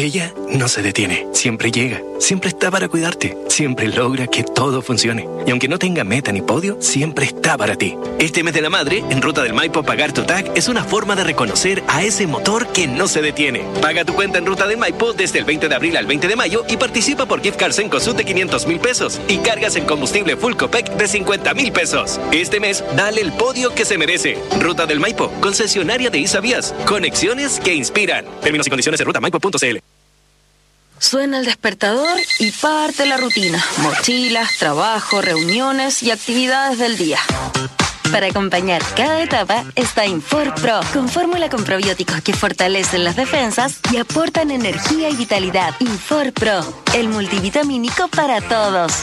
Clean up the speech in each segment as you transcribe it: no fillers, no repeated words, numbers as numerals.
Ella no se detiene, siempre llega, siempre está para cuidarte, siempre logra que todo funcione. Y aunque no tenga meta ni podio, siempre está para ti. Este mes de la madre, en Ruta del Maipo, pagar tu TAG es una forma de reconocer a ese motor que no se detiene. Paga tu cuenta en Ruta del Maipo desde el 20 de abril al 20 de mayo y participa por gift cards en Cosut de 500,000 pesos y cargas en combustible Full Copec de 50,000 pesos. Este mes, dale el podio que se merece. Ruta del Maipo, concesionaria de Isavías. Conexiones que inspiran. Términos y condiciones en rutamaipo.cl. Suena el despertador y parte la rutina. Mochilas, trabajo, reuniones y actividades del día. Para acompañar cada etapa está Infor Pro, con fórmula con probióticos que fortalecen las defensas y aportan energía y vitalidad. Infor Pro, el multivitamínico para todos.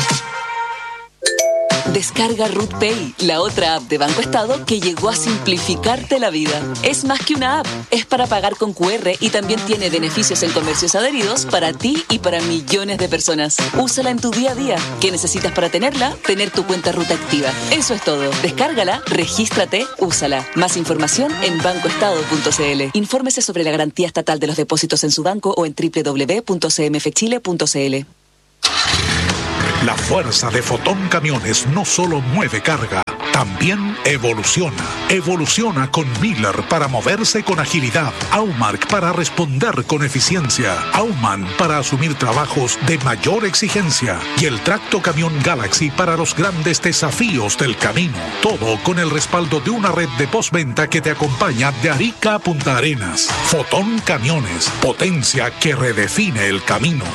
Descarga Root Pay, la otra app de Banco Estado que llegó a simplificarte la vida. Es más que una app, es para pagar con QR y también tiene beneficios en comercios adheridos para ti y para millones de personas. Úsala en tu día a día. ¿Qué necesitas para tenerla? Tener tu cuenta Ruta activa. Eso es todo. Descárgala, regístrate, úsala. Más información en bancoestado.cl. Infórmese sobre la garantía estatal de los depósitos en su banco o en www.cmfchile.cl. La fuerza de Fotón Camiones no solo mueve carga, también evoluciona. Evoluciona con Miller para moverse con agilidad, Aumark para responder con eficiencia, Auman para asumir trabajos de mayor exigencia y el Tracto Camión Galaxy para los grandes desafíos del camino. Todo con el respaldo de una red de postventa que te acompaña de Arica a Punta Arenas. Fotón Camiones, potencia que redefine el camino.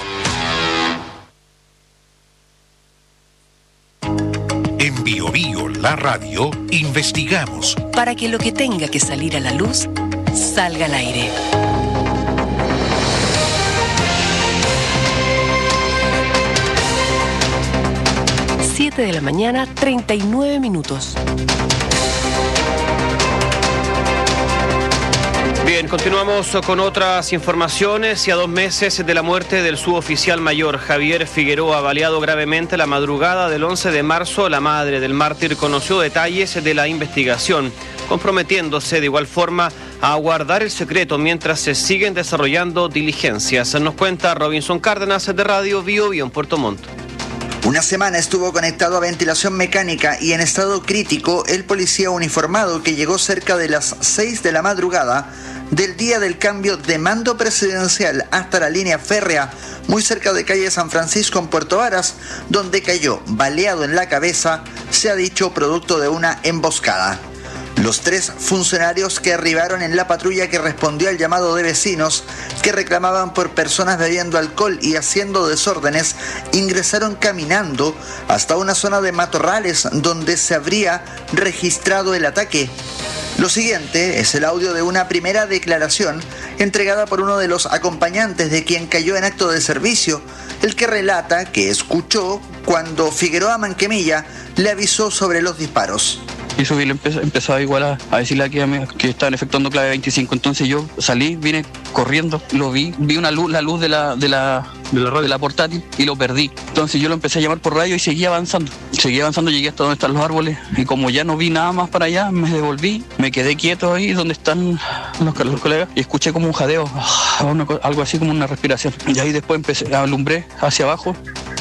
En Bio Bio, la radio, investigamos para que lo que tenga que salir a la luz salga al aire. Siete de la mañana, 39 minutos. Bien, continuamos con otras informaciones y a 2 meses de la muerte del suboficial mayor Javier Figueroa, baleado gravemente la madrugada del 11 de marzo, la madre del mártir conoció detalles de la investigación, comprometiéndose de igual forma a guardar el secreto mientras se siguen desarrollando diligencias. Nos cuenta Robinson Cárdenas de Radio Bio Bio en Puerto Montt. Una semana estuvo conectado a ventilación mecánica y en estado crítico el policía uniformado que llegó cerca de las 6 de la madrugada del día del cambio de mando presidencial hasta la línea férrea, muy cerca de calle San Francisco en Puerto Varas, donde cayó baleado en la cabeza, se ha dicho producto de una emboscada. Los 3 funcionarios que arribaron en la patrulla que respondió al llamado de vecinos que reclamaban por personas bebiendo alcohol y haciendo desórdenes, ingresaron caminando hasta una zona de matorrales donde se habría registrado el ataque. Lo siguiente es el audio de una primera declaración entregada por uno de los acompañantes de quien cayó en acto de servicio, el que relata que escuchó cuando Figueroa Manquemilla le avisó sobre los disparos. Y eso empezaba igual a decirle que estaban efectuando clave 25. Entonces yo salí, vine corriendo, lo vi la luz de la portátil y lo perdí. Entonces yo lo empecé a llamar por radio y seguía avanzando, llegué hasta donde están los árboles y como ya no vi nada más para allá, me devolví, me quedé quieto ahí donde están los colegas y escuché como un jadeo, algo así como una respiración. Y ahí después alumbré hacia abajo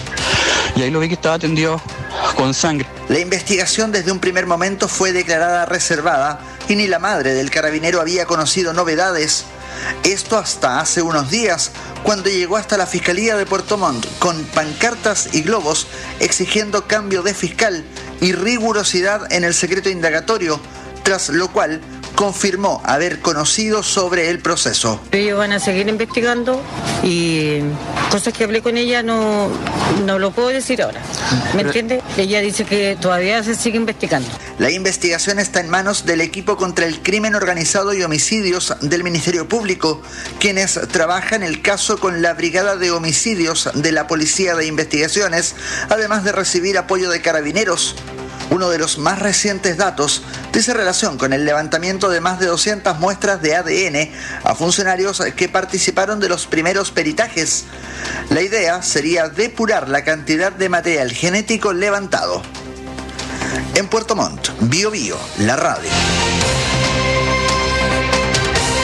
y ahí lo vi que estaba tendido con sangre. La investigación desde un primer momento fue declarada reservada y ni la madre del carabinero había conocido novedades. Esto hasta hace unos días, cuando llegó hasta la Fiscalía de Puerto Montt con pancartas y globos exigiendo cambio de fiscal y rigurosidad en el secreto indagatorio, tras lo cual confirmó haber conocido sobre el proceso. Ellos van a seguir investigando y cosas que hablé con ella no lo puedo decir ahora. ¿Me entiende? Ella dice que todavía se sigue investigando. La investigación está en manos del equipo contra el crimen organizado y homicidios del Ministerio Público, quienes trabajan el caso con la Brigada de Homicidios de la Policía de Investigaciones, además de recibir apoyo de carabineros. Uno de los más recientes datos dice relación con el levantamiento de más de 200 muestras de ADN a funcionarios que participaron de los primeros peritajes. La idea sería depurar la cantidad de material genético levantado. En Puerto Montt, Bio Bio, la radio.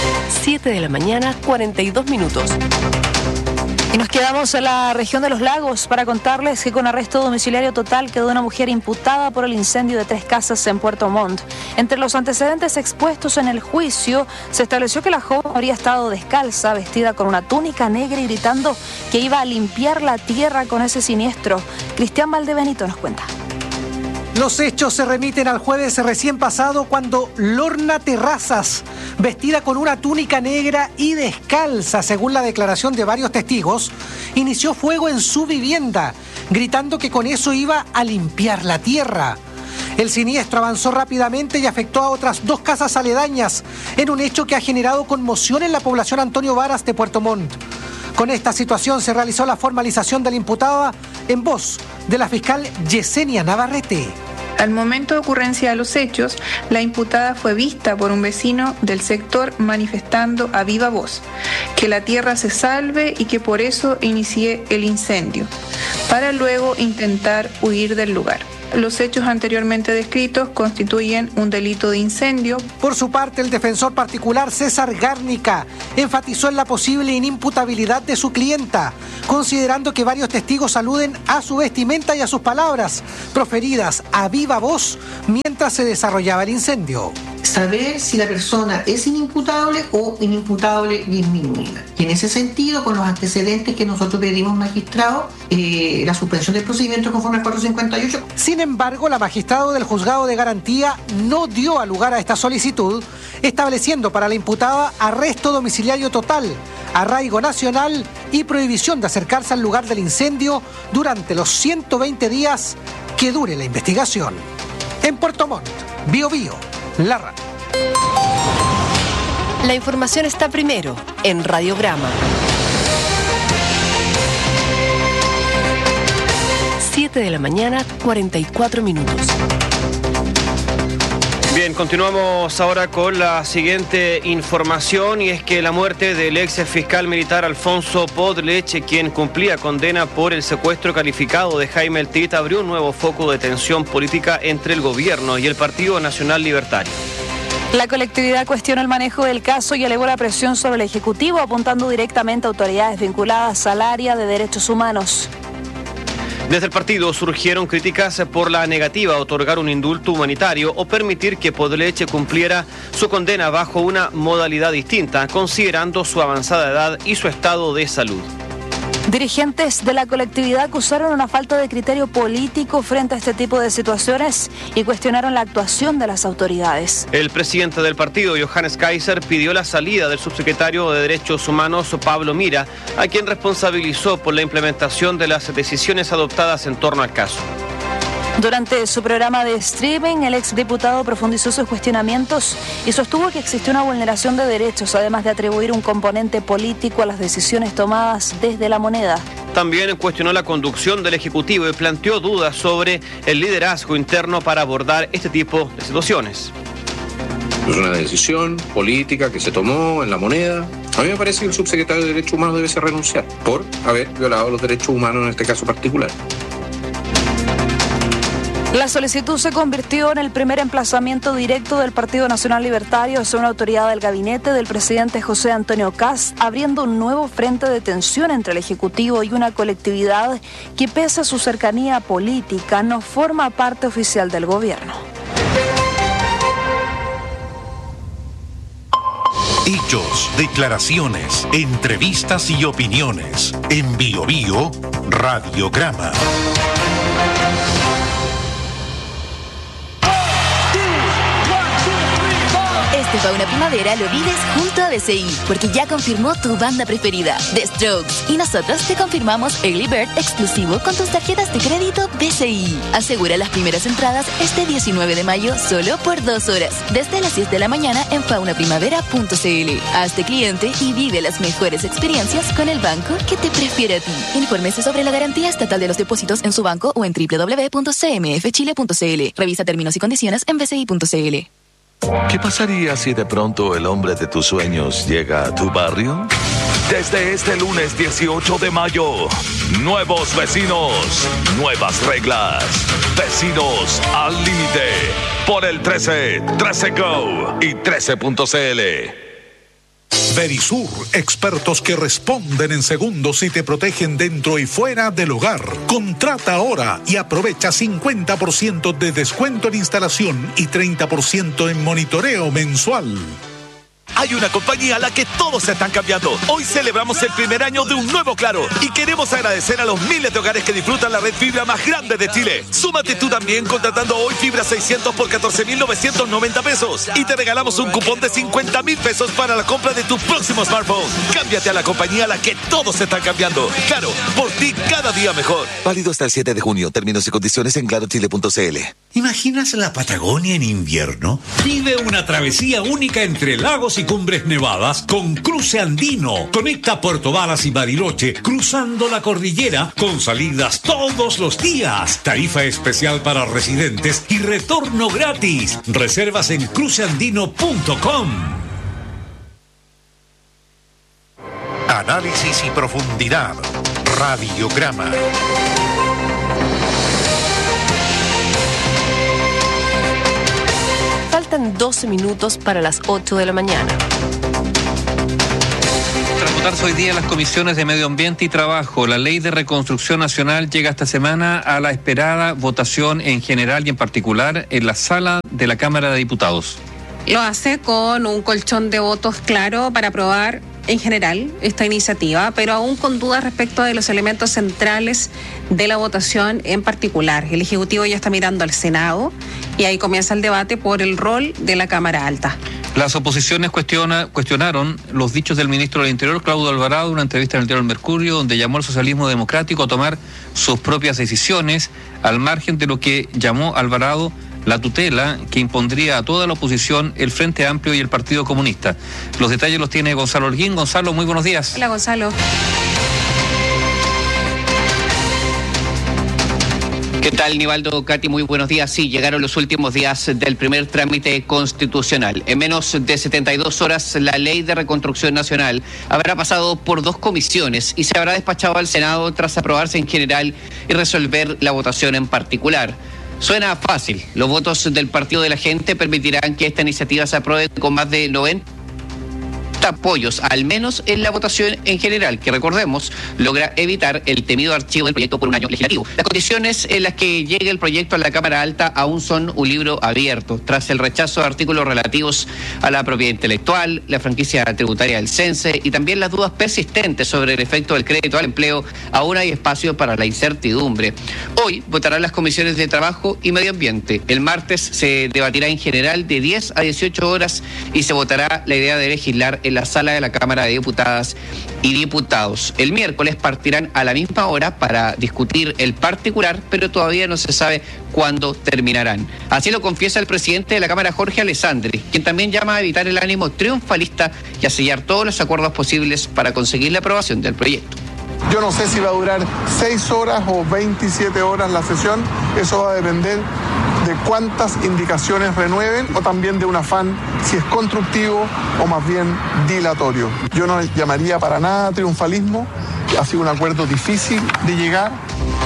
7 de la mañana, 42 minutos. Y nos quedamos en la región de Los Lagos para contarles que con arresto domiciliario total quedó una mujer imputada por el incendio de 3 casas en Puerto Montt. Entre los antecedentes expuestos en el juicio, se estableció que la joven habría estado descalza, vestida con una túnica negra y gritando que iba a limpiar la tierra con ese siniestro. Cristian Valdebenito nos cuenta. Los hechos se remiten al jueves recién pasado cuando Lorna Terrazas, vestida con una túnica negra y descalza, según la declaración de varios testigos, inició fuego en su vivienda, gritando que con eso iba a limpiar la tierra. El siniestro avanzó rápidamente y afectó a otras 2 casas aledañas, en un hecho que ha generado conmoción en la población Antonio Varas de Puerto Montt. Con esta situación se realizó la formalización de la imputada en voz de la fiscal Yesenia Navarrete. Al momento de ocurrencia de los hechos, la imputada fue vista por un vecino del sector manifestando a viva voz que la tierra se salve y que por eso inicié el incendio, para luego intentar huir del lugar. Los hechos anteriormente descritos constituyen un delito de incendio. Por su parte, el defensor particular César Gárnica enfatizó en la posible inimputabilidad de su clienta, considerando que varios testigos aluden a su vestimenta y a sus palabras, proferidas a viva voz mientras se desarrollaba el incendio. Saber si la persona es inimputable o inimputable disminuida. Y en ese sentido, con los antecedentes que nosotros pedimos magistrado, la suspensión del procedimiento conforme al 458. Sin embargo, la magistrado del juzgado de garantía no dio a lugar a esta solicitud, estableciendo para la imputada arresto domiciliario total, arraigo nacional y prohibición de acercarse al lugar del incendio durante los 120 días que dure la investigación. En Puerto Montt, Bío Bío, la radio. La información está primero en Radiograma. 7 de la mañana, 44 minutos. Bien, continuamos ahora con la siguiente información, y es que la muerte del ex fiscal militar Alfonso Podleche, quien cumplía condena por el secuestro calificado de Jaime El Tit, abrió un nuevo foco de tensión política entre el gobierno y el Partido Nacional Libertario. La colectividad cuestiona el manejo del caso y elevó la presión sobre el Ejecutivo, apuntando directamente a autoridades vinculadas al área de derechos humanos. Desde el partido surgieron críticas por la negativa a otorgar un indulto humanitario o permitir que Podleche cumpliera su condena bajo una modalidad distinta, considerando su avanzada edad y su estado de salud. Dirigentes de la colectividad acusaron una falta de criterio político frente a este tipo de situaciones y cuestionaron la actuación de las autoridades. El presidente del partido, Johannes Kaiser, pidió la salida del subsecretario de Derechos Humanos, Pablo Mira, a quien responsabilizó por la implementación de las decisiones adoptadas en torno al caso. Durante su programa de streaming, el exdiputado profundizó sus cuestionamientos y sostuvo que existió una vulneración de derechos, además de atribuir un componente político a las decisiones tomadas desde la moneda. También cuestionó la conducción del Ejecutivo y planteó dudas sobre el liderazgo interno para abordar este tipo de situaciones. Es una decisión política que se tomó en la moneda. A mí me parece que el subsecretario de Derechos Humanos debe renunciar por haber violado los derechos humanos en este caso particular. La solicitud se convirtió en el primer emplazamiento directo del Partido Nacional Libertario hacia una autoridad del gabinete del presidente José Antonio Kast, abriendo un nuevo frente de tensión entre el Ejecutivo y una colectividad que, pese a su cercanía política, no forma parte oficial del gobierno. Hechos, declaraciones, entrevistas y opiniones. En Bío Bío, Radiograma. Este Fauna Primavera lo vives junto a BCI, porque ya confirmó tu banda preferida, The Strokes. Y nosotros te confirmamos Early Bird exclusivo con tus tarjetas de crédito BCI. Asegura las primeras entradas este 19 de mayo solo por 2 horas, desde las 10 de la mañana en faunaprimavera.cl. Hazte cliente y vive las mejores experiencias con el banco que te prefiere a ti. Infórmese sobre la garantía estatal de los depósitos en su banco o en www.cmfchile.cl. Revisa términos y condiciones en bci.cl. ¿Qué pasaría si de pronto el hombre de tus sueños llega a tu barrio? Desde este lunes 18 de mayo, nuevos vecinos, nuevas reglas, vecinos al límite, por el 13, 13 Go y 13.cl. Verisur, expertos que responden en segundos y te protegen dentro y fuera del hogar. Contrata ahora y aprovecha 50% de descuento en instalación y 30% en monitoreo mensual. Hay una compañía a la que todos se están cambiando. Hoy celebramos el primer año de un nuevo Claro y queremos agradecer a los miles de hogares que disfrutan la red fibra más grande de Chile. Súmate tú también contratando hoy fibra 600 por 14.990 pesos y te regalamos un cupón de 50.000 pesos para la compra de tu próximo smartphone. Cámbiate a la compañía a la que todos se están cambiando. Claro, por ti cada día mejor. Válido hasta el 7 de junio. Términos y condiciones en clarochile.cl. ¿Imaginas la Patagonia en invierno? Vive una travesía única entre lagos y cumbres nevadas con Cruce Andino. Conecta Puerto Varas y Bariloche cruzando la cordillera con salidas todos los días. Tarifa especial para residentes y retorno gratis. Reservas en cruceandino.com. Análisis y profundidad. Radiograma. Faltan 12 minutos para las 8 de la mañana. Tras votarse hoy día las comisiones de Medio Ambiente y Trabajo, la Ley de Reconstrucción Nacional llega esta semana a la esperada votación en general y en particular en la sala de la Cámara de Diputados. Lo hace con un colchón de votos claro para aprobar en general esta iniciativa, pero aún con dudas respecto de los elementos centrales de la votación en particular. El Ejecutivo ya está mirando al Senado y ahí comienza el debate por el rol de la Cámara Alta. Las oposiciones cuestionaron los dichos del ministro del Interior, Claudio Alvarado, en una entrevista en el diario El Mercurio, donde llamó al socialismo democrático a tomar sus propias decisiones, al margen de lo que llamó Alvarado la tutela que impondría a toda la oposición el Frente Amplio y el Partido Comunista. Los detalles los tiene Gonzalo Holguín. Gonzalo, muy buenos días. Hola, Gonzalo. ¿Qué tal, Nivaldo, Katy? Muy buenos días. Sí, llegaron los últimos días del primer trámite constitucional. En menos de 72 horas, la Ley de Reconstrucción Nacional habrá pasado por 2 comisiones y se habrá despachado al Senado tras aprobarse en general y resolver la votación en particular. Suena fácil. Los votos del Partido de la Gente permitirán que esta iniciativa se apruebe con más de 90 apoyos, al menos en la votación en general, que recordemos, logra evitar el temido archivo del proyecto por un año legislativo. Las condiciones en las que llegue el proyecto a la Cámara Alta aún son un libro abierto, tras el rechazo de artículos relativos a la propiedad intelectual, la franquicia tributaria del CENSE y también las dudas persistentes sobre el efecto del crédito al empleo. Aún hay espacio para la incertidumbre. Hoy votarán las comisiones de Trabajo y Medio Ambiente. El martes se debatirá en general de 10 a 18 horas y se votará la idea de legislar en la sala de la Cámara de Diputadas y Diputados. El miércoles partirán a la misma hora para discutir el particular, pero todavía no se sabe cuándo terminarán. Así lo confiesa el presidente de la Cámara, Jorge Alessandri, quien también llama a evitar el ánimo triunfalista y a sellar todos los acuerdos posibles para conseguir la aprobación del proyecto. Yo no sé si va a durar 6 horas o 27 horas la sesión, eso va a depender de cuántas indicaciones renueven o también de un afán, si es constructivo o más bien dilatorio. Yo no llamaría para nada triunfalismo, ha sido un acuerdo difícil de llegar.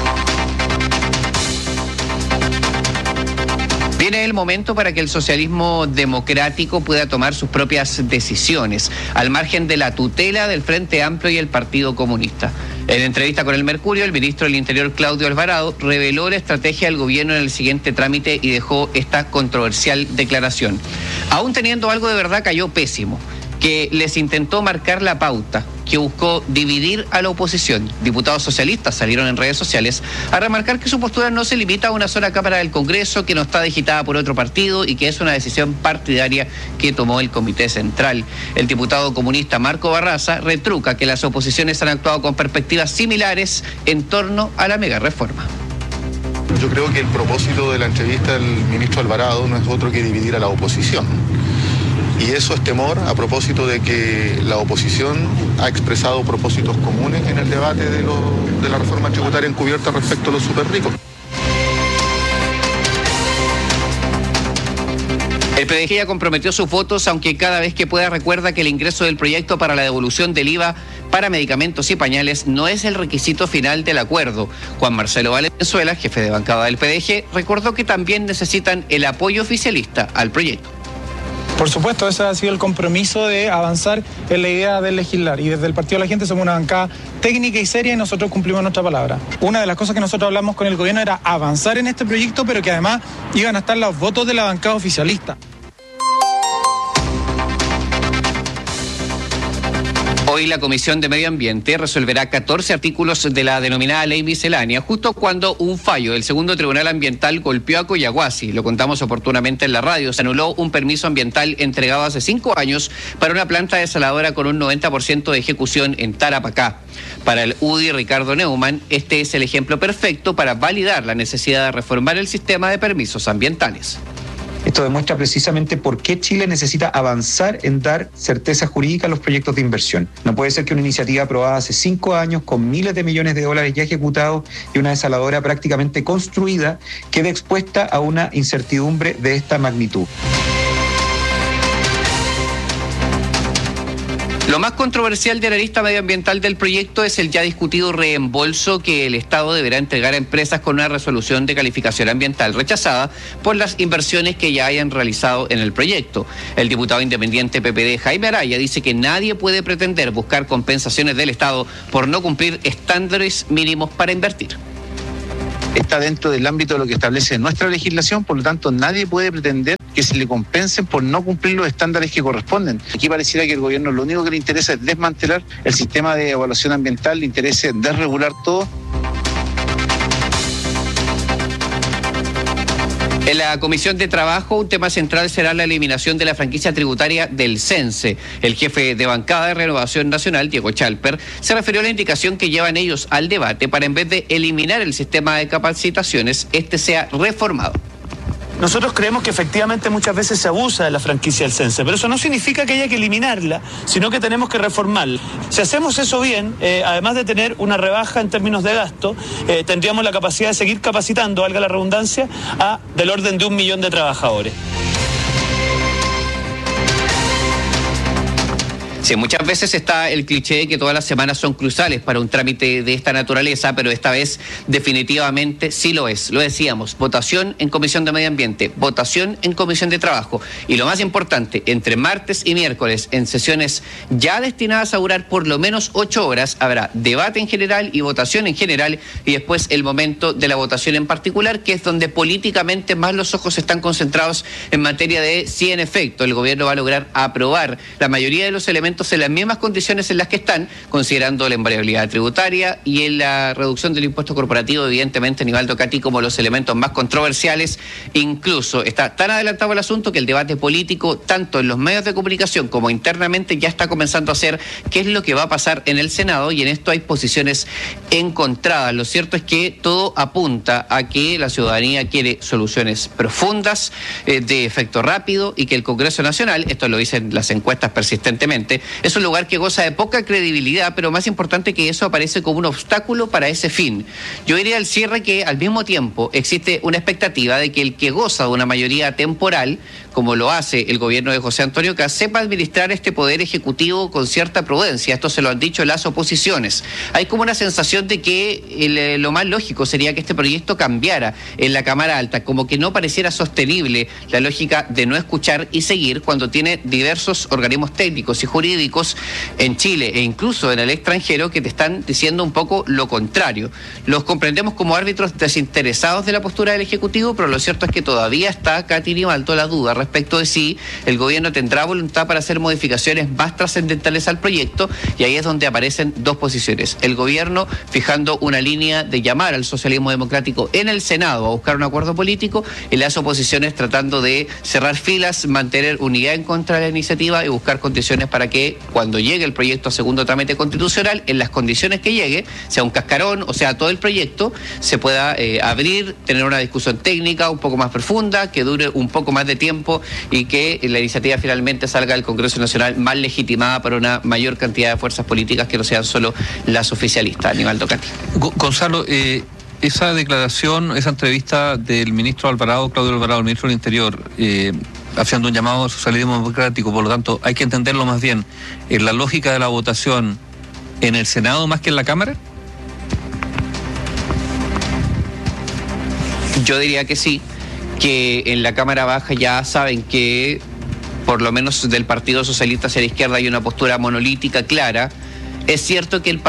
Viene el momento para que el socialismo democrático pueda tomar sus propias decisiones, al margen de la tutela del Frente Amplio y el Partido Comunista. En entrevista con El Mercurio, el ministro del Interior, Claudio Alvarado, reveló la estrategia del gobierno en el siguiente trámite y dejó esta controversial declaración. Aún teniendo algo de verdad, cayó pésimo, que les intentó marcar la pauta, que buscó dividir a la oposición. Diputados socialistas salieron en redes sociales a remarcar que su postura no se limita a una sola Cámara del Congreso, que no está digitada por otro partido y que es una decisión partidaria que tomó el Comité Central. El diputado comunista Marco Barraza retruca que las oposiciones han actuado con perspectivas similares en torno a la megareforma. Yo creo que el propósito de la entrevista del ministro Alvarado no es otro que dividir a la oposición. Y eso es temor a propósito de que la oposición ha expresado propósitos comunes en el debate de la reforma tributaria encubierta respecto a los superricos. El PDG ya comprometió sus votos, aunque cada vez que pueda recuerda que el ingreso del proyecto para la devolución del IVA para medicamentos y pañales no es el requisito final del acuerdo. Juan Marcelo Valenzuela, jefe de bancada del PDG, recordó que también necesitan el apoyo oficialista al proyecto. Por supuesto, ese ha sido el compromiso de avanzar en la idea de legislar. Y desde el Partido de la Gente somos una bancada técnica y seria y nosotros cumplimos nuestra palabra. Una de las cosas que nosotros hablamos con el gobierno era avanzar en este proyecto, pero que además iban a estar los votos de la bancada oficialista. Hoy la Comisión de Medio Ambiente resolverá 14 artículos de la denominada Ley Miscelánea, justo cuando un fallo del segundo Tribunal Ambiental golpeó a Collahuasi. Lo contamos oportunamente en la radio. Se anuló un permiso ambiental entregado hace 5 años para una planta desaladora con un 90% de ejecución en Tarapacá. Para el UDI Ricardo Neumann, este es el ejemplo perfecto para validar la necesidad de reformar el sistema de permisos ambientales. Esto demuestra precisamente por qué Chile necesita avanzar en dar certeza jurídica a los proyectos de inversión. No puede ser que una iniciativa aprobada hace 5 años con miles de millones de dólares ya ejecutados y una desaladora prácticamente construida quede expuesta a una incertidumbre de esta magnitud. Lo más controversial de la lista medioambiental del proyecto es el ya discutido reembolso que el Estado deberá entregar a empresas con una resolución de calificación ambiental rechazada por las inversiones que ya hayan realizado en el proyecto. El diputado independiente PPD Jaime Araya dice que nadie puede pretender buscar compensaciones del Estado por no cumplir estándares mínimos para invertir. Está dentro del ámbito de lo que establece nuestra legislación, por lo tanto nadie puede pretender que se le compensen por no cumplir los estándares que corresponden. Aquí pareciera que el gobierno lo único que le interesa es desmantelar el sistema de evaluación ambiental, le interesa desregular todo. En la Comisión de Trabajo, un tema central será la eliminación de la franquicia tributaria del CENSE. El jefe de bancada de Renovación Nacional, Diego Chalper, se refirió a la indicación que llevan ellos al debate para, en vez de eliminar el sistema de capacitaciones, este sea reformado. Nosotros creemos que efectivamente muchas veces se abusa de la franquicia del CENSE, pero eso no significa que haya que eliminarla, sino que tenemos que reformarla. Si hacemos eso bien, además de tener una rebaja en términos de gasto, tendríamos la capacidad de seguir capacitando, valga la redundancia, a del orden de 1 millón de trabajadores. Sí, muchas veces está el cliché de que todas las semanas son cruciales para un trámite de esta naturaleza, pero esta vez definitivamente sí lo es. Lo decíamos, votación en Comisión de Medio Ambiente, votación en Comisión de Trabajo y lo más importante, entre martes y miércoles en sesiones ya destinadas a durar por lo menos 8 horas, habrá debate en general y votación en general y después el momento de la votación en particular, que es donde políticamente más los ojos están concentrados en materia de si en efecto el gobierno va a lograr aprobar la mayoría de los elementos en las mismas condiciones en las que están, considerando la invariabilidad tributaria y en la reducción del impuesto corporativo, evidentemente, Nivaldo Cati, como los elementos más controversiales. Incluso está tan adelantado el asunto que el debate político, tanto en los medios de comunicación como internamente, ya está comenzando a ser qué es lo que va a pasar en el Senado, y en esto hay posiciones encontradas. Lo cierto es que todo apunta a que la ciudadanía quiere soluciones profundas, de efecto rápido, y que el Congreso Nacional, esto lo dicen las encuestas persistentemente, es un lugar que goza de poca credibilidad, pero más importante que eso, aparece como un obstáculo para ese fin. Yo diría al cierre que al mismo tiempo existe una expectativa de que el que goza de una mayoría temporal, como lo hace el gobierno de José Antonio Kast, sepa administrar este poder ejecutivo con cierta prudencia. Esto se lo han dicho las oposiciones. Hay como una sensación de que lo más lógico sería que este proyecto cambiara en la Cámara Alta, como que no pareciera sostenible la lógica de no escuchar y seguir cuando tiene diversos organismos técnicos y jurídicos en Chile e incluso en el extranjero que te están diciendo un poco lo contrario. Los comprendemos como árbitros desinteresados de la postura del Ejecutivo, pero lo cierto es que todavía está Katy Nivaldo la duda respecto de si el gobierno tendrá voluntad para hacer modificaciones más trascendentales al proyecto, y ahí es donde aparecen dos posiciones. El gobierno fijando una línea de llamar al socialismo democrático en el Senado a buscar un acuerdo político, y las oposiciones tratando de cerrar filas, mantener unidad en contra de la iniciativa y buscar condiciones para que cuando llegue el proyecto a segundo trámite constitucional, en las condiciones que llegue, sea un cascarón o sea todo el proyecto, se pueda abrir, tener una discusión técnica un poco más profunda, que dure un poco más de tiempo y que la iniciativa finalmente salga del Congreso Nacional más legitimada por una mayor cantidad de fuerzas políticas que no sean solo las oficialistas. Nivaldo Cati. Gonzalo, esa declaración, esa entrevista del ministro Alvarado, Claudio Alvarado, el ministro del Interior, haciendo un llamado al socialismo democrático, por lo tanto, hay que entenderlo más bien en la lógica de la votación en el Senado más que en la Cámara. Yo diría que sí, que en la Cámara Baja ya saben que por lo menos del Partido Socialista hacia la izquierda hay una postura monolítica clara. Es cierto que el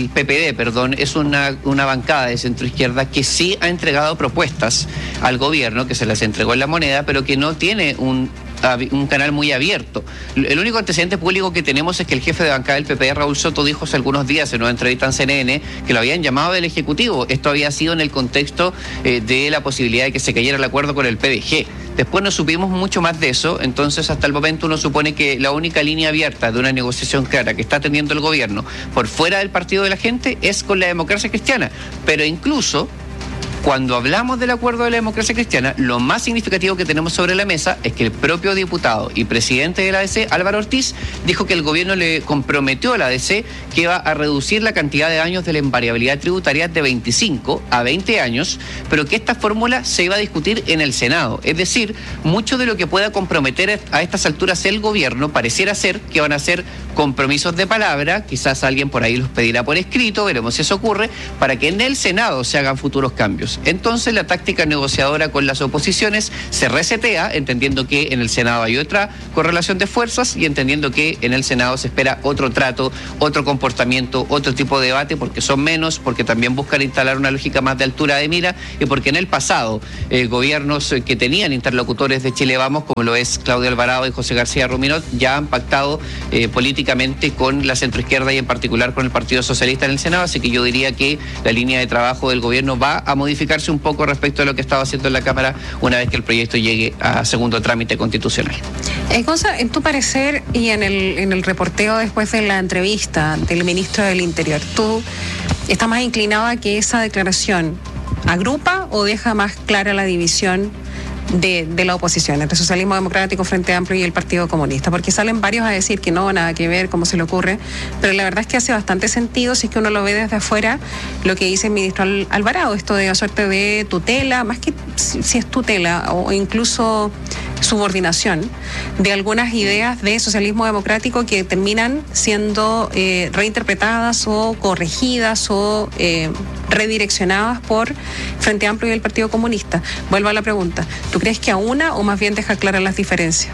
PPD, es una bancada de centroizquierda que sí ha entregado propuestas al gobierno, que se las entregó en La Moneda, pero que no tiene un canal muy abierto. El único antecedente público que tenemos es que el jefe de bancada del PPD, Raúl Soto, dijo hace algunos días en una entrevista en CNN que lo habían llamado del Ejecutivo. Esto había sido en el contexto de la posibilidad de que se cayera el acuerdo con el PDG. Después no supimos mucho más de eso, entonces hasta el momento uno supone que la única línea abierta de una negociación clara que está teniendo el gobierno por fuera del Partido de la Gente es con la Democracia Cristiana. Pero incluso cuando hablamos del acuerdo de la Democracia Cristiana, lo más significativo que tenemos sobre la mesa es que el propio diputado y presidente de la ADC, Álvaro Ortiz, dijo que el gobierno le comprometió a la ADC que iba a reducir la cantidad de años de la invariabilidad tributaria de 25 a 20 años, pero que esta fórmula se iba a discutir en el Senado. Es decir, mucho de lo que pueda comprometer a estas alturas el gobierno pareciera ser que van a ser compromisos de palabra, quizás alguien por ahí los pedirá por escrito, veremos si eso ocurre, para que en el Senado se hagan futuros cambios. Entonces la táctica negociadora con las oposiciones se resetea, entendiendo que en el Senado hay otra correlación de fuerzas y entendiendo que en el Senado se espera otro trato, otro comportamiento, otro tipo de debate, porque son menos, porque también buscan instalar una lógica más de altura de mira y porque en el pasado gobiernos que tenían interlocutores de Chile Vamos, como lo es Claudio Alvarado y José García Ruminot, ya han pactado políticamente con la centroizquierda y en particular con el Partido Socialista en el Senado, así que yo diría que la línea de trabajo del gobierno va a modificarse un poco respecto a lo que estaba haciendo en la Cámara una vez que el proyecto llegue a segundo trámite constitucional. Gonza, en tu parecer y en el reporteo después de la entrevista del ministro del Interior, ¿tú estás más inclinado a que esa declaración agrupa o deja más clara la división de la oposición entre Socialismo Democrático, Frente Amplio y el Partido Comunista? Porque salen varios a decir que no, nada que ver, cómo se le ocurre, pero la verdad es que hace bastante sentido si es que uno lo ve desde afuera lo que dice el ministro Alvarado, esto de una suerte de tutela, más que si es tutela o incluso subordinación de algunas ideas de socialismo democrático que terminan siendo reinterpretadas o corregidas o redireccionadas por Frente Amplio y el Partido Comunista. Vuelvo a la pregunta, ¿tú crees que aúna o más bien deja claras las diferencias?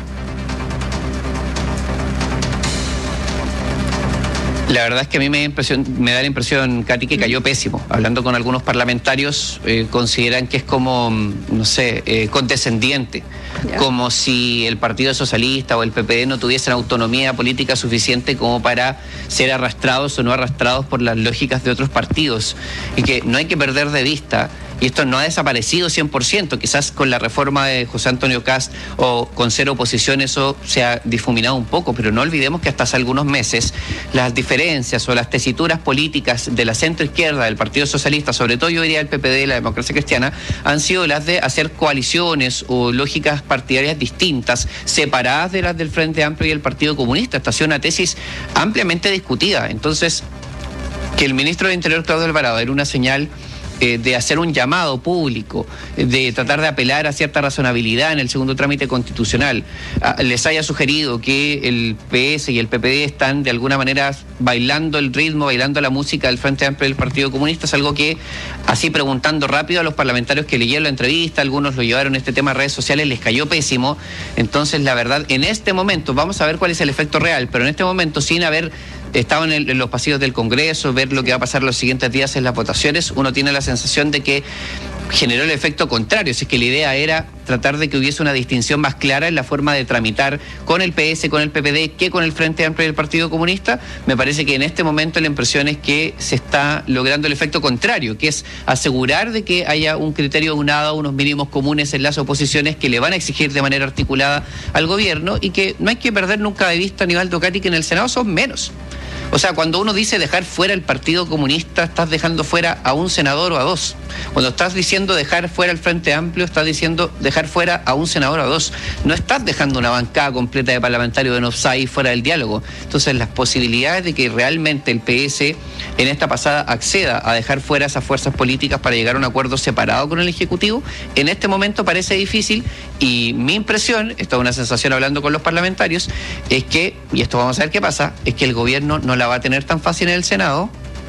La verdad es que a mí me da la impresión, Katy, que cayó pésimo. Hablando con algunos parlamentarios, consideran que es como, no sé, condescendiente. Como si el Partido Socialista o el PPD no tuviesen autonomía política suficiente como para ser arrastrados o no arrastrados por las lógicas de otros partidos. Y que no hay que perder de vista, y esto no ha desaparecido 100%, quizás con la reforma de José Antonio Kast o con ser oposición eso se ha difuminado un poco, pero no olvidemos que hasta hace algunos meses las diferencias o las tesituras políticas de la centroizquierda, del Partido Socialista, sobre todo yo diría del PPD y la Democracia Cristiana, han sido las de hacer coaliciones o lógicas partidarias distintas, separadas de las del Frente Amplio y el Partido Comunista. Esta ha sido una tesis ampliamente discutida. Entonces, que el ministro del Interior, Claudio Alvarado, era una señal de hacer un llamado público, de tratar de apelar a cierta razonabilidad en el segundo trámite constitucional, les haya sugerido que el PS y el PPD están de alguna manera bailando el ritmo, bailando la música del Frente Amplio y del Partido Comunista, es algo que, así preguntando rápido a los parlamentarios que leyeron la entrevista, algunos lo llevaron este tema a redes sociales, les cayó pésimo. Entonces, la verdad, en este momento, vamos a ver cuál es el efecto real, pero en este momento, sin haber estado en los pasillos del Congreso, ver lo que va a pasar los siguientes días en las votaciones, uno tiene la sensación de que generó el efecto contrario, si es que la idea era tratar de que hubiese una distinción más clara en la forma de tramitar con el PS, con el PPD, que con el Frente Amplio y el Partido Comunista. Me parece que en este momento la impresión es que se está logrando el efecto contrario, que es asegurar de que haya un criterio unado, unos mínimos comunes en las oposiciones que le van a exigir de manera articulada al gobierno, y que no hay que perder nunca de vista, Aníbaldo, Katy, que en el Senado son menos. O sea, cuando uno dice dejar fuera el Partido Comunista, estás dejando fuera a un senador o a dos. Cuando estás diciendo dejar fuera el Frente Amplio, estás diciendo dejar fuera a un senador o a dos. No estás dejando una bancada completa de parlamentarios en offside fuera del diálogo. Entonces, las posibilidades de que realmente el PS en esta pasada acceda a dejar fuera esas fuerzas políticas para llegar a un acuerdo separado con el Ejecutivo, en este momento parece difícil, y mi impresión, esto es una sensación hablando con los parlamentarios, es que, y esto vamos a ver qué pasa, es que el gobierno no la va a tener tan fácil en el Senado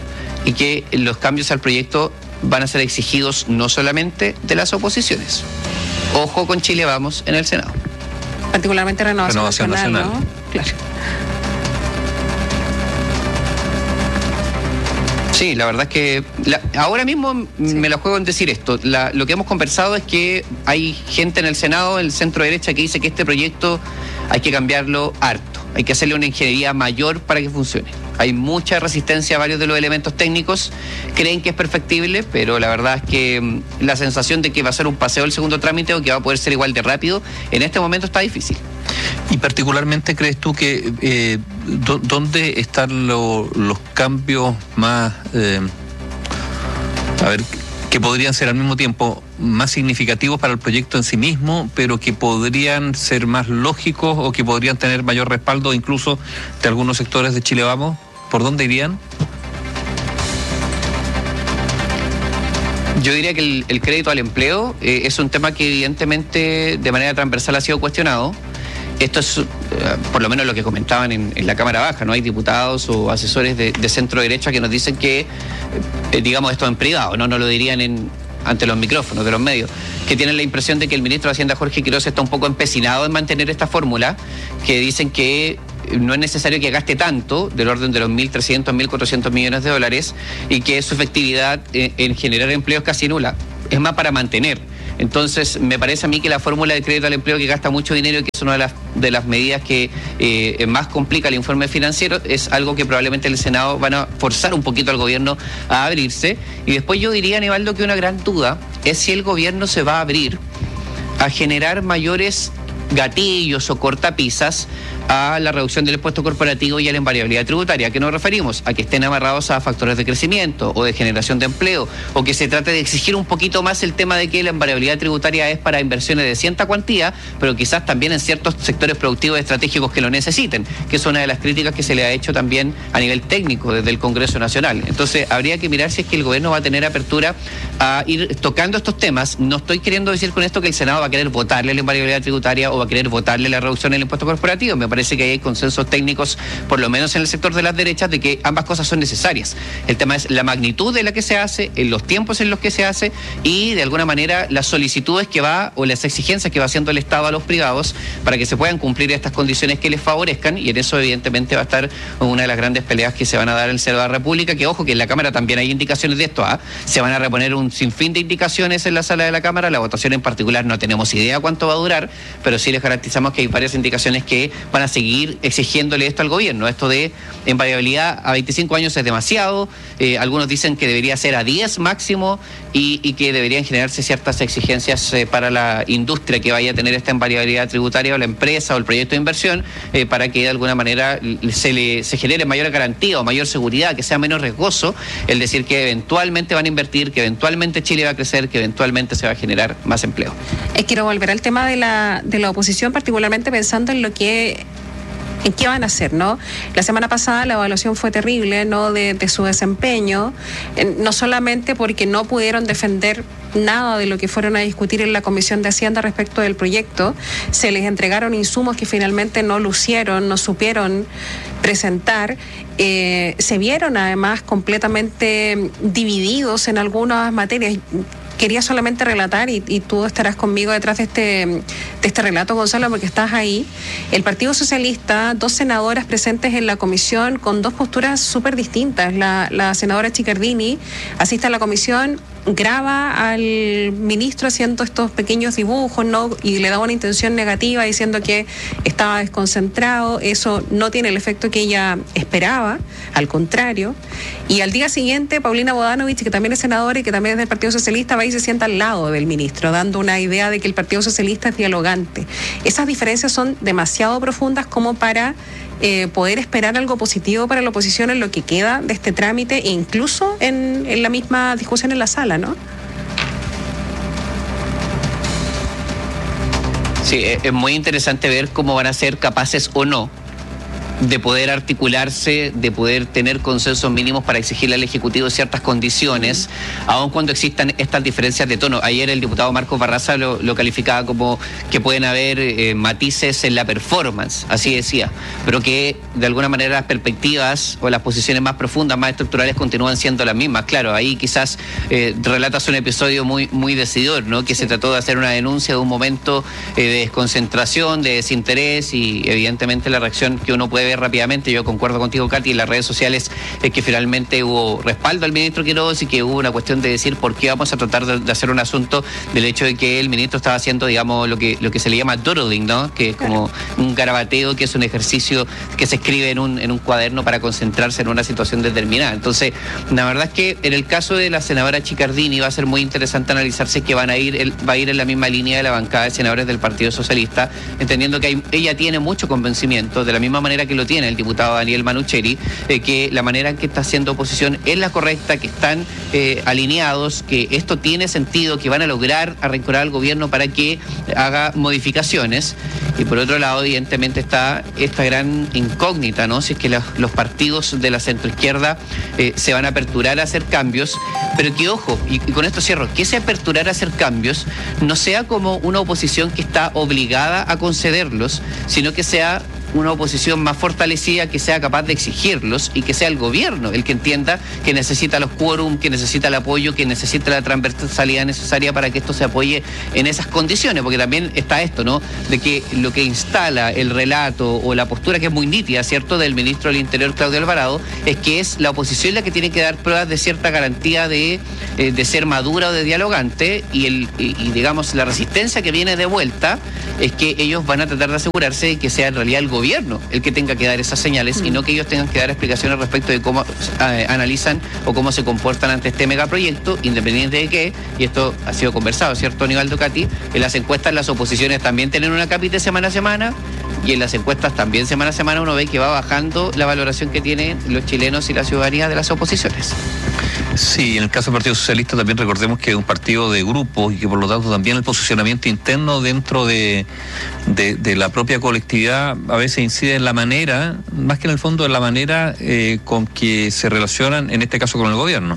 y que los cambios al proyecto van a ser exigidos no solamente de las oposiciones. Ojo con Chile Vamos en el Senado. particularmente Renovación Nacional, ¿no? Claro. Sí, la verdad es que ahora mismo me la juego en decir esto. Lo que hemos conversado es que hay gente en el Senado, en el centro derecha, que dice que este proyecto hay que cambiarlo harto. Hay que hacerle una ingeniería mayor para que funcione. Hay mucha resistencia a varios de los elementos técnicos. Creen que es perfectible, pero la verdad es que la sensación de que va a ser un paseo el segundo trámite o que va a poder ser igual de rápido, en este momento está difícil. Y particularmente, ¿crees tú que dónde están los cambios más, que podrían ser al mismo tiempo más significativos para el proyecto en sí mismo, pero que podrían ser más lógicos o que podrían tener mayor respaldo incluso de algunos sectores de Chile Vamos? ¿Por dónde irían? Yo diría que el crédito al empleo es un tema que evidentemente de manera transversal ha sido cuestionado. Esto es por lo menos lo que comentaban en la Cámara Baja, ¿no? Hay diputados o asesores de centro derecha que nos dicen que, digamos esto en privado, no lo dirían ante los micrófonos de los medios, que tienen la impresión de que el ministro de Hacienda, Jorge Quiroz, está un poco empecinado en mantener esta fórmula, que dicen que no es necesario que gaste tanto, del orden de los 1.300, 1.400 millones de dólares, y que su efectividad en generar empleo es casi nula. Es más para mantener. Entonces, me parece a mí que la fórmula de crédito al empleo, que gasta mucho dinero y que es una de las medidas que más complica el informe financiero, es algo que probablemente el Senado van a forzar un poquito al gobierno a abrirse. Y después yo diría, Aníbaldo, que una gran duda es si el gobierno se va a abrir a generar mayores gatillos o cortapisas a la reducción del impuesto corporativo y a la invariabilidad tributaria. ¿A qué nos referimos? A que estén amarrados a factores de crecimiento o de generación de empleo, o que se trate de exigir un poquito más el tema de que la invariabilidad tributaria es para inversiones de cierta cuantía, pero quizás también en ciertos sectores productivos estratégicos que lo necesiten, que es una de las críticas que se le ha hecho también a nivel técnico desde el Congreso Nacional. Entonces, habría que mirar si es que el gobierno va a tener apertura a ir tocando estos temas. No estoy queriendo decir con esto que el Senado va a querer votarle la invariabilidad tributaria o va a querer votarle la reducción del impuesto corporativo. Me parece que hay consensos técnicos, por lo menos en el sector de las derechas, de que ambas cosas son necesarias. El tema es la magnitud de la que se hace, en los tiempos en los que se hace y, de alguna manera, las solicitudes que va o las exigencias que va haciendo el Estado a los privados para que se puedan cumplir estas condiciones que les favorezcan, y en eso evidentemente va a estar una de las grandes peleas que se van a dar en el Senado de la República, que ojo que en la Cámara también hay indicaciones de esto, se van a reponer un sinfín de indicaciones en la sala de la Cámara. La votación en particular no tenemos idea cuánto va a durar, pero sí les garantizamos que hay varias indicaciones que van a seguir exigiéndole esto al gobierno. Esto de invariabilidad a 25 años es demasiado, algunos dicen que debería ser a 10 máximo y que deberían generarse ciertas exigencias para la industria que vaya a tener esta invariabilidad tributaria, o la empresa o el proyecto de inversión, para que de alguna manera se genere mayor garantía o mayor seguridad, que sea menos riesgoso el decir que eventualmente van a invertir, que eventualmente Chile va a crecer, que eventualmente se va a generar más empleo. Quiero volver al tema de la oposición, particularmente pensando en qué van a hacer, ¿no? La semana pasada la evaluación fue terrible, ¿no? De su desempeño, no solamente porque no pudieron defender nada de lo que fueron a discutir en la Comisión de Hacienda respecto del proyecto, se les entregaron insumos que finalmente no lucieron, no supieron presentar, se vieron además completamente divididos en algunas materias. Quería solamente relatar, y tú estarás conmigo detrás de este relato, Gonzalo, porque estás ahí. El Partido Socialista, 2 senadoras presentes en la comisión con 2 posturas súper distintas. La senadora Chiccardini asiste a la comisión, graba al ministro haciendo estos pequeños dibujos, ¿no? Y le da una intención negativa diciendo que estaba desconcentrado. Eso no tiene el efecto que ella esperaba, al contrario. Y al día siguiente, Paulina Bodanovich, que también es senadora y que también es del Partido Socialista, va y se sienta al lado del ministro, dando una idea de que el Partido Socialista es dialogante. Esas diferencias son demasiado profundas como para poder esperar algo positivo para la oposición en lo que queda de este trámite, e incluso en la misma discusión en la sala, ¿no? Sí, es muy interesante ver cómo van a ser capaces o no de poder articularse, de poder tener consensos mínimos para exigirle al Ejecutivo ciertas condiciones, aun cuando existan estas diferencias de tono. Ayer el diputado Marcos Barraza lo calificaba como que pueden haber matices en la performance, así decía, pero que de alguna manera las perspectivas o las posiciones más profundas, más estructurales continúan siendo las mismas. Claro, ahí quizás relatas un episodio muy decidor, ¿no? Que se trató de hacer una denuncia de un momento de desconcentración, de desinterés, y evidentemente la reacción que uno puede ver rápidamente, yo concuerdo contigo, Katy, en las redes sociales, es que finalmente hubo respaldo al ministro Quiroz y que hubo una cuestión de decir por qué vamos a tratar de hacer un asunto del hecho de que el ministro estaba haciendo, digamos, lo que se le llama doodling, ¿no? Que es como un garabateo, que es un ejercicio que se escribe en un cuaderno para concentrarse en una situación determinada. Entonces, la verdad es que en el caso de la senadora Chiccardini va a ser muy interesante analizarse que va a ir en la misma línea de la bancada de senadores del Partido Socialista, entendiendo que ella tiene mucho convencimiento, de la misma manera que lo tiene el diputado Daniel Manucheri, que la manera en que está haciendo oposición es la correcta, que están alineados, que esto tiene sentido, que van a lograr arrinconar al gobierno para que haga modificaciones. Y por otro lado, evidentemente, está esta gran incógnita, ¿no? Si es que los partidos de la centroizquierda se van a aperturar a hacer cambios, pero que, ojo, y con esto cierro, que ese aperturar a hacer cambios no sea como una oposición que está obligada a concederlos, sino que sea una oposición más fortalecida, que sea capaz de exigirlos, y que sea el gobierno el que entienda que necesita los quórum, que necesita el apoyo, que necesita la transversalidad necesaria para que esto se apoye en esas condiciones, porque también está esto, ¿no? De que lo que instala el relato o la postura, que es muy nítida, ¿cierto?, del ministro del Interior, Claudio Alvarado, es que es la oposición la que tiene que dar pruebas de cierta garantía de ser madura o de dialogante, y digamos, la resistencia que viene de vuelta es que ellos van a tratar de asegurarse de que sea en realidad el gobierno el que tenga que dar esas señales, y no que ellos tengan que dar explicaciones respecto de cómo analizan o cómo se comportan ante este megaproyecto, independiente de que, y esto ha sido conversado, ¿cierto, Nivaldo, Katy? En las encuestas las oposiciones también tienen una cápita semana a semana, y en las encuestas también semana a semana uno ve que va bajando la valoración que tienen los chilenos y la ciudadanía de las oposiciones. Sí, en el caso del Partido Socialista también recordemos que es un partido de grupos y que por lo tanto también el posicionamiento interno dentro de la propia colectividad a veces incide en la manera, más que en el fondo, en la manera con que se relacionan, en este caso con el gobierno.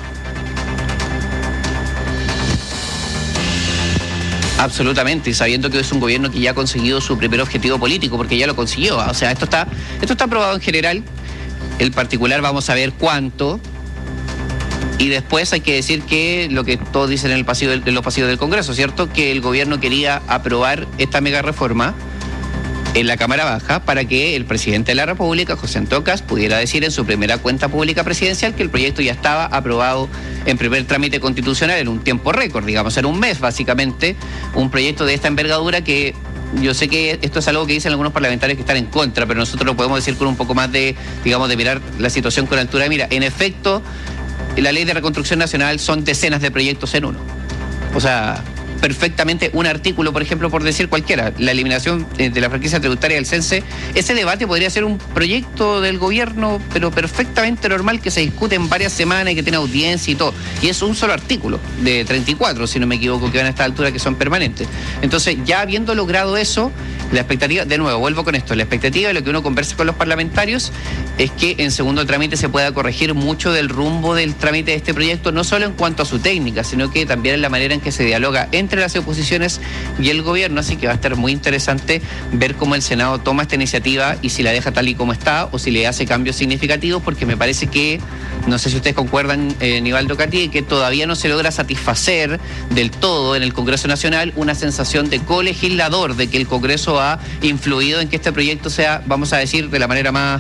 Absolutamente, y sabiendo que es un gobierno que ya ha conseguido su primer objetivo político, porque ya lo consiguió. O sea, esto está aprobado en general, el particular vamos a ver cuánto. Y después hay que decir que lo que todos dicen en los pasillos del Congreso, ¿cierto? Que el gobierno quería aprobar esta mega reforma en la Cámara Baja para que el presidente de la República, José Antonio Kast, pudiera decir en su primera cuenta pública presidencial que el proyecto ya estaba aprobado en primer trámite constitucional en un tiempo récord, digamos, en un mes básicamente, un proyecto de esta envergadura que... Yo sé que esto es algo que dicen algunos parlamentarios que están en contra, pero nosotros lo podemos decir con un poco más de, digamos, de mirar la situación con altura de mira. En efecto, la Ley de Reconstrucción Nacional son decenas de proyectos en uno. O sea, perfectamente un artículo, por ejemplo, por decir cualquiera, la eliminación de la franquicia tributaria del CENSE, ese debate podría ser un proyecto del gobierno, pero perfectamente normal, que se discute en varias semanas y que tiene audiencia y todo. Y es un solo artículo, de 34, si no me equivoco, que van a esta altura, que son permanentes. Entonces, ya habiendo logrado eso, la expectativa, de nuevo, vuelvo con esto, la expectativa de lo que uno conversa con los parlamentarios es que en segundo trámite se pueda corregir mucho del rumbo del trámite de este proyecto, no solo en cuanto a su técnica, sino que también en la manera en que se dialoga entre las oposiciones y el gobierno. Así que va a estar muy interesante ver cómo el Senado toma esta iniciativa y si la deja tal y como está o si le hace cambios significativos, porque me parece que, no sé si ustedes concuerdan, Nivaldo, Katy, que todavía no se logra satisfacer del todo en el Congreso Nacional una sensación de colegislador, de que el Congreso ha influido en que este proyecto sea, vamos a decir de la manera más,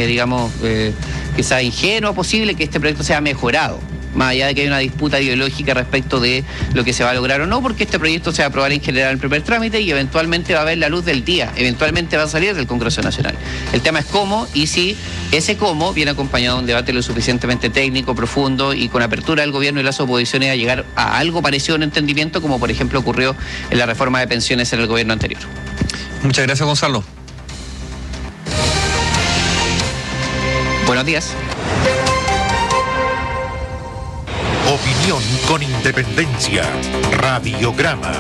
quizá ingenua posible, que este proyecto sea mejorado, más allá de que hay una disputa ideológica respecto de lo que se va a lograr o no, porque este proyecto se va a aprobar en general en primer trámite y eventualmente va a ver la luz del día, eventualmente va a salir del Congreso Nacional. El tema es cómo, y si ese cómo viene acompañado de un debate lo suficientemente técnico, profundo y con apertura del gobierno y las oposiciones a llegar a algo parecido a un entendimiento, como por ejemplo ocurrió en la reforma de pensiones en el gobierno anterior. Muchas gracias, Gonzalo. Buenos días. Opinión con independencia. Radiograma.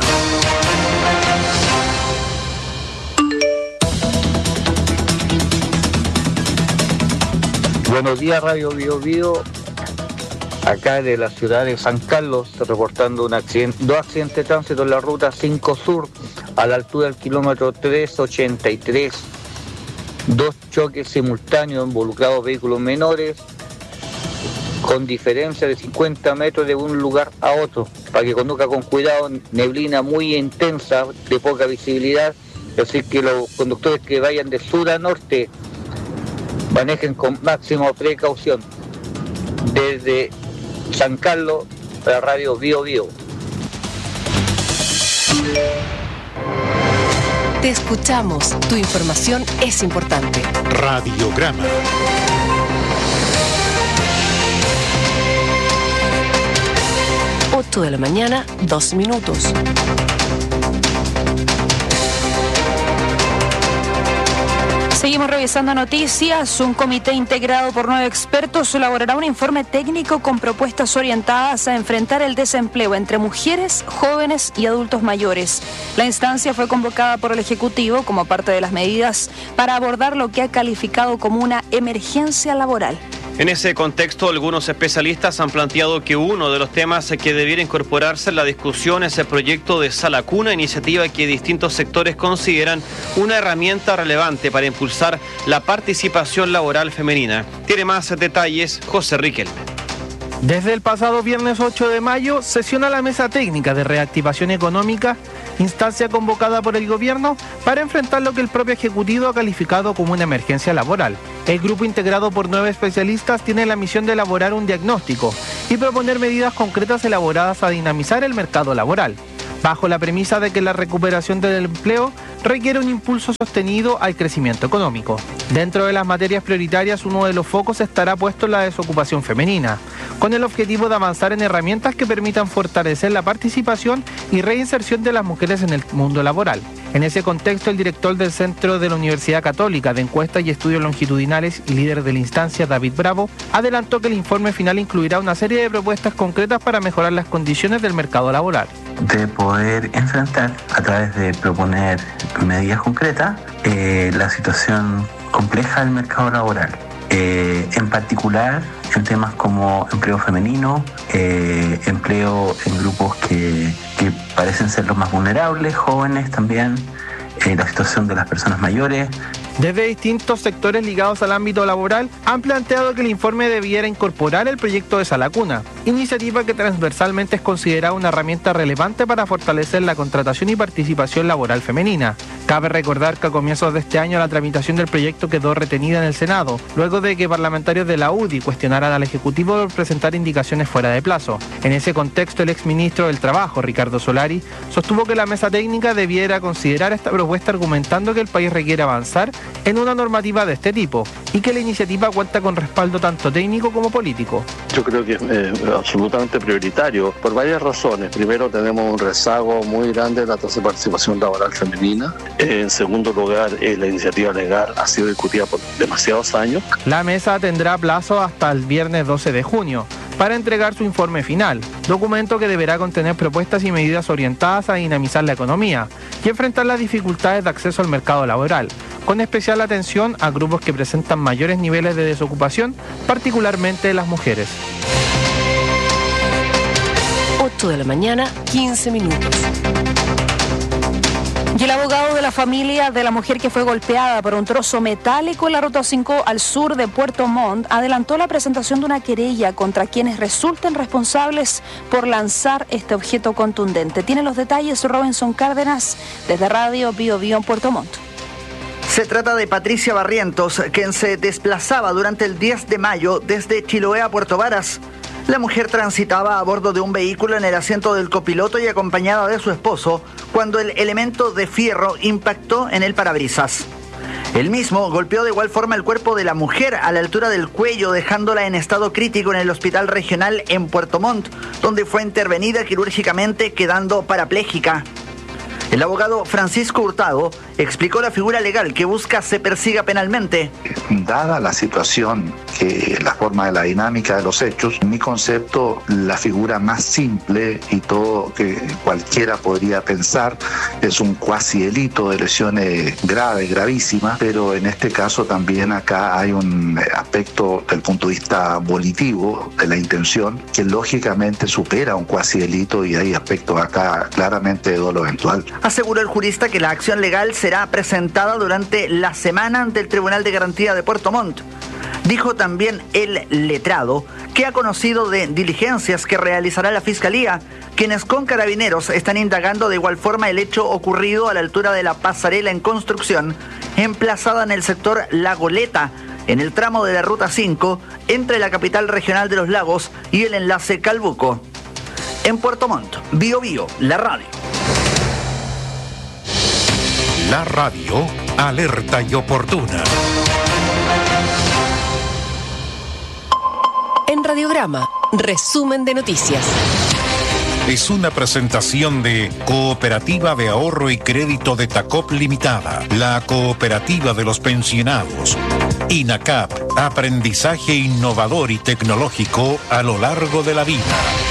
Buenos días, Radio Bio Bio. Acá de la ciudad de San Carlos, reportando dos accidentes de tránsito en la ruta 5 Sur, a la altura del kilómetro 383. 2 choques simultáneos involucrados vehículos menores, con diferencia de 50 metros de un lugar a otro, para que conduzca con cuidado. Neblina muy intensa, de poca visibilidad, así que los conductores que vayan de sur a norte manejen con máxima precaución. Desde San Carlos, para Radio Bio Bio. Te escuchamos, tu información es importante. Radiograma. Ocho de la mañana, 2 minutos. Seguimos revisando noticias. Un comité integrado por 9 expertos elaborará un informe técnico con propuestas orientadas a enfrentar el desempleo entre mujeres, jóvenes y adultos mayores. La instancia fue convocada por el Ejecutivo como parte de las medidas para abordar lo que ha calificado como una emergencia laboral. En ese contexto, algunos especialistas han planteado que uno de los temas que debiera incorporarse en la discusión es el proyecto de Sala Cuna, iniciativa que distintos sectores consideran una herramienta relevante para impulsar la participación laboral femenina. Tiene más detalles José Riquelme. Desde el pasado viernes 8 de mayo sesiona la Mesa Técnica de Reactivación Económica, instancia convocada por el gobierno para enfrentar lo que el propio Ejecutivo ha calificado como una emergencia laboral. El grupo, integrado por 9 especialistas, tiene la misión de elaborar un diagnóstico y proponer medidas concretas elaboradas a dinamizar el mercado laboral, bajo la premisa de que la recuperación del empleo requiere un impulso sostenido al crecimiento económico. Dentro de las materias prioritarias, uno de los focos estará puesto en la desocupación femenina, con el objetivo de avanzar en herramientas que permitan fortalecer la participación y reinserción de las mujeres en el mundo laboral. En ese contexto, el director del Centro de la Universidad Católica de Encuestas y Estudios Longitudinales y líder de la instancia, David Bravo, adelantó que el informe final incluirá una serie de propuestas concretas para mejorar las condiciones del mercado laboral. De poder enfrentar, a través de proponer medidas concretas, la situación compleja del mercado laboral. En particular, en temas como empleo femenino, empleo en grupos que parecen ser los más vulnerables, jóvenes también, la situación de las personas mayores. Desde distintos sectores ligados al ámbito laboral han planteado que el informe debiera incorporar el proyecto de Sala Cuna, iniciativa que transversalmente es considerada una herramienta relevante para fortalecer la contratación y participación laboral femenina. Cabe recordar que a comienzos de este año la tramitación del proyecto quedó retenida en el Senado, luego de que parlamentarios de la UDI cuestionaran al Ejecutivo por presentar indicaciones fuera de plazo. En ese contexto, el exministro del Trabajo, Ricardo Solari, sostuvo que la mesa técnica debiera considerar esta propuesta, argumentando que el país requiere avanzar en una normativa de este tipo y que la iniciativa cuenta con respaldo tanto técnico como político. Yo creo que es absolutamente prioritario por varias razones. Primero, tenemos un rezago muy grande de la tasa de participación laboral femenina. En segundo lugar, la iniciativa legal ha sido discutida por demasiados años. La mesa tendrá plazo hasta el viernes 12 de junio para entregar su informe final, documento que deberá contener propuestas y medidas orientadas a dinamizar la economía y enfrentar las dificultades de acceso al mercado laboral, con especial atención a grupos que presentan mayores niveles de desocupación, particularmente las mujeres. 8 de la mañana, 15 minutos. Y el abogado de la familia de la mujer que fue golpeada por un trozo metálico en la Ruta 5 al sur de Puerto Montt adelantó la presentación de una querella contra quienes resulten responsables por lanzar este objeto contundente. Tiene los detalles Robinson Cárdenas desde Radio Bio Bio en Puerto Montt. Se trata de Patricia Barrientos, quien se desplazaba durante el 10 de mayo desde Chiloé a Puerto Varas. La mujer transitaba a bordo de un vehículo en el asiento del copiloto y acompañada de su esposo cuando el elemento de fierro impactó en el parabrisas. El mismo golpeó de igual forma el cuerpo de la mujer a la altura del cuello, dejándola en estado crítico en el hospital regional en Puerto Montt, donde fue intervenida quirúrgicamente quedando parapléjica. El abogado Francisco Hurtado explicó la figura legal que busca se persiga penalmente. Dada la situación, la forma de la dinámica de los hechos, en mi concepto, la figura más simple y todo que cualquiera podría pensar es un cuasi delito de lesiones graves, gravísimas, pero en este caso también acá hay un aspecto del punto de vista volitivo de la intención que lógicamente supera un cuasi delito y hay aspectos acá claramente de dolo eventual. Aseguró el jurista que la acción legal será presentada durante la semana ante el Tribunal de Garantía de Puerto Montt. Dijo también el letrado que ha conocido de diligencias que realizará la Fiscalía, quienes con Carabineros están indagando de igual forma el hecho ocurrido a la altura de la pasarela en construcción, emplazada en el sector La Goleta, en el tramo de la Ruta 5, entre la capital regional de los lagos y el enlace Calbuco. En Puerto Montt, Bío Bío, la radio. La radio, alerta y oportuna. En Radiograma, resumen de noticias. Es una presentación de Cooperativa de Ahorro y Crédito de Tacop Limitada, la cooperativa de los pensionados. INACAP, aprendizaje innovador y tecnológico a lo largo de la vida.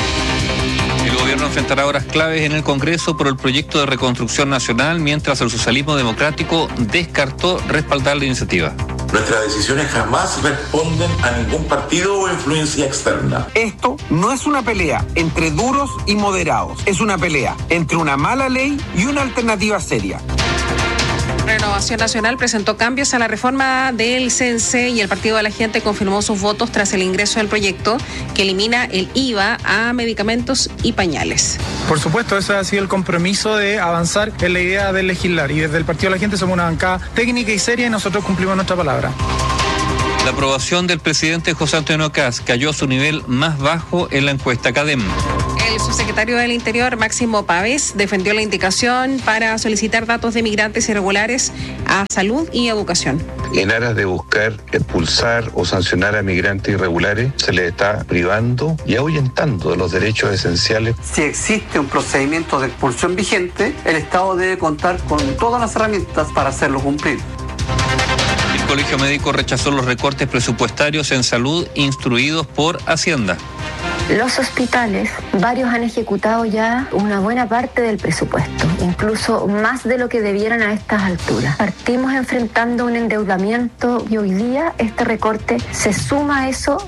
El gobierno enfrentará horas claves en el Congreso por el proyecto de reconstrucción nacional, mientras el socialismo democrático descartó respaldar la iniciativa. Nuestras decisiones jamás responden a ningún partido o influencia externa. Esto no es una pelea entre duros y moderados. Es una pelea entre una mala ley y una alternativa seria. Renovación Nacional presentó cambios a la reforma del CENSE y el Partido de la Gente confirmó sus votos tras el ingreso del proyecto que elimina el IVA a medicamentos y pañales. Por supuesto, ese ha sido el compromiso de avanzar en la idea de legislar y desde el Partido de la Gente somos una bancada técnica y seria y nosotros cumplimos nuestra palabra. La aprobación del presidente José Antonio Kast cayó a su nivel más bajo en la encuesta CADEM. El subsecretario del Interior, Máximo Pavés, defendió la indicación para solicitar datos de migrantes irregulares a salud y educación. En aras de buscar expulsar o sancionar a migrantes irregulares, se les está privando y ahuyentando de los derechos esenciales. Si existe un procedimiento de expulsión vigente, el Estado debe contar con todas las herramientas para hacerlo cumplir. El Colegio Médico rechazó los recortes presupuestarios en salud instruidos por Hacienda. Los hospitales, varios han ejecutado ya una buena parte del presupuesto, incluso más de lo que debieran a estas alturas. Partimos enfrentando un endeudamiento y hoy día este recorte se suma a eso.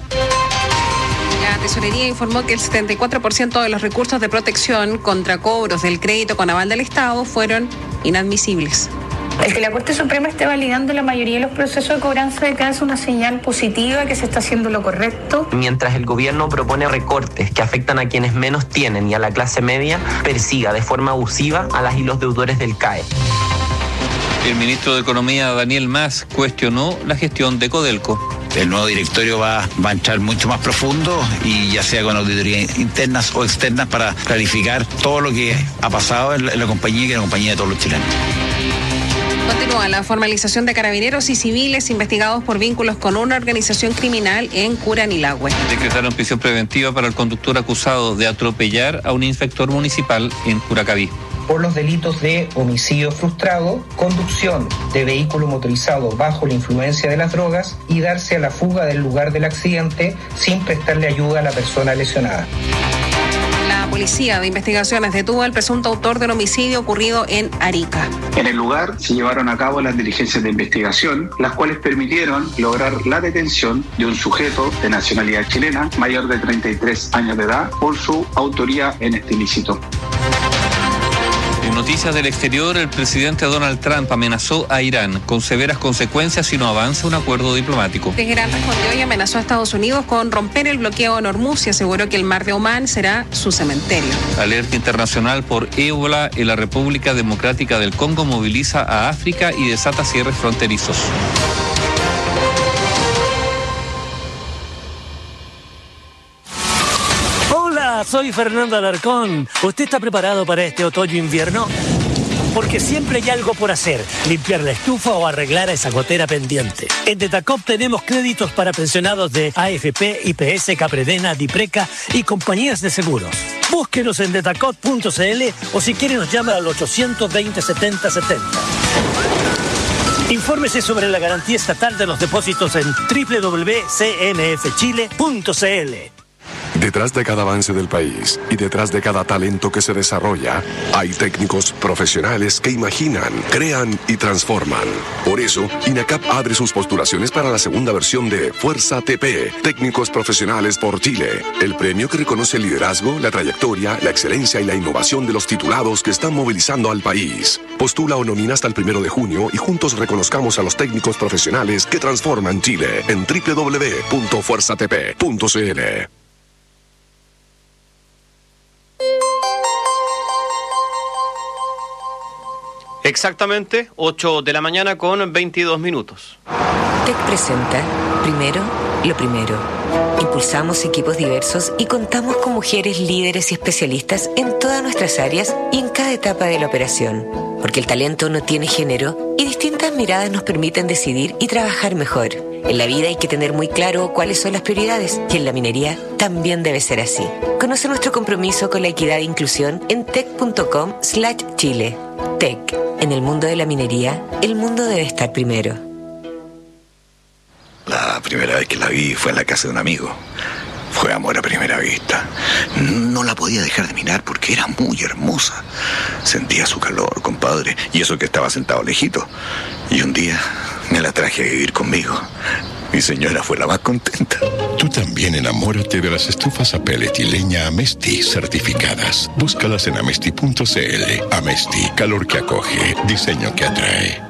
La Tesorería informó que el 74% de los recursos de protección contra cobros del crédito con aval del Estado fueron inadmisibles. El que la Corte Suprema esté validando la mayoría de los procesos de cobranza de CAE es una señal positiva que se está haciendo lo correcto. Mientras el gobierno propone recortes que afectan a quienes menos tienen y a la clase media, persiga de forma abusiva a las y los deudores del CAE. El ministro de Economía, Daniel Mas, cuestionó la gestión de Codelco. El nuevo directorio va a entrar mucho más profundo y ya sea con auditorías internas o externas para clarificar todo lo que ha pasado en la compañía, que es la compañía de todos los chilenos. Continúa la formalización de carabineros y civiles investigados por vínculos con una organización criminal en Curanilahue. Decretaron prisión preventiva para el conductor acusado de atropellar a un inspector municipal en Curacaví. Por los delitos de homicidio frustrado, conducción de vehículo motorizado bajo la influencia de las drogas y darse a la fuga del lugar del accidente sin prestarle ayuda a la persona lesionada. La Policía de Investigaciones detuvo al presunto autor del homicidio ocurrido en Arica. En el lugar se llevaron a cabo las diligencias de investigación, las cuales permitieron lograr la detención de un sujeto de nacionalidad chilena, mayor de 33 años de edad, por su autoría en este ilícito. En noticias del exterior, el presidente Donald Trump amenazó a Irán con severas consecuencias si no avanza un acuerdo diplomático. Teherán respondió y amenazó a Estados Unidos con romper el bloqueo en Hormuz y aseguró que el mar de Omán será su cementerio. Alerta internacional por ébola en la República Democrática del Congo moviliza a África y desata cierres fronterizos. Soy Fernando Alarcón. ¿Usted está preparado para este otoño-invierno? Porque siempre hay algo por hacer, limpiar la estufa o arreglar esa gotera pendiente. En Detacop tenemos créditos para pensionados de AFP, IPS, Capredena, Dipreca y compañías de seguros. Búsquenos en Detacop.cl o si quiere nos llama al 820 70 70. Infórmese sobre la garantía estatal de los depósitos en www.cnfchile.cl. Detrás de cada avance del país y detrás de cada talento que se desarrolla, hay técnicos profesionales que imaginan, crean y transforman. Por eso, INACAP abre sus postulaciones para la segunda versión de Fuerza TP, Técnicos Profesionales por Chile, el premio que reconoce el liderazgo, la trayectoria, la excelencia y la innovación de los titulados que están movilizando al país. Postula o nomina hasta el 1 de junio y juntos reconozcamos a los técnicos profesionales que transforman Chile en www.fuerzatp.cl. Exactamente, 8 de la mañana con 22 minutos. TEC presenta, primero, lo primero. Impulsamos equipos diversos y contamos con mujeres líderes y especialistas en todas nuestras áreas y en cada etapa de la operación. Porque el talento no tiene género y distintas miradas nos permiten decidir y trabajar mejor. En la vida hay que tener muy claro cuáles son las prioridades y en la minería también debe ser así. Conoce nuestro compromiso con la equidad e inclusión en tec.com/Chile. TEC. En el mundo de la minería, el mundo debe estar primero. La primera vez que la vi fue en la casa de un amigo. Fue amor a primera vista. No la podía dejar de mirar porque era muy hermosa. Sentía su calor, compadre, y eso que estaba sentado lejito. Y un día me la traje a vivir conmigo. Mi señora fue la más contenta. Tú también enamórate de las estufas a pellet y leña Amesti certificadas. Búscalas en amesti.cl. Amesti, calor que acoge, diseño que atrae.